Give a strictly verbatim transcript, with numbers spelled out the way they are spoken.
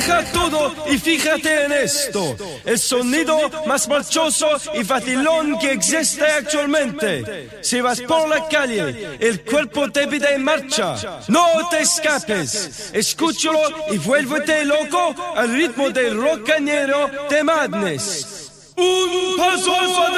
Deja todo y fíjate en esto. El sonido más marchoso y vacilón que existe actualmente. Si vas por la calle, el cuerpo te pide en marcha. No te escapes. Escúchalo y vuélvete loco al ritmo del rockañero de Madness. Un paso